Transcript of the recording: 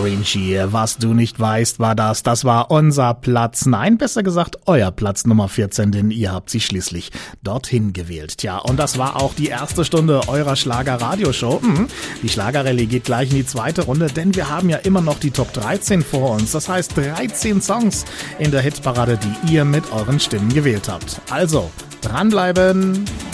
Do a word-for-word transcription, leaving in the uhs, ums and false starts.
Avicii, was du nicht weißt, war das. Das war unser Platz, nein, besser gesagt euer Platz Nummer vierzehn, denn ihr habt sie schließlich dorthin gewählt. Tja, und das war auch die erste Stunde eurer Schlager-Radioshow. Mhm. Die Schlagerrallye geht gleich in die zweite Runde, denn wir haben ja immer noch die Top dreizehn vor uns. Das heißt dreizehn Songs in der Hitparade, die ihr mit euren Stimmen gewählt habt. Also, dranbleiben!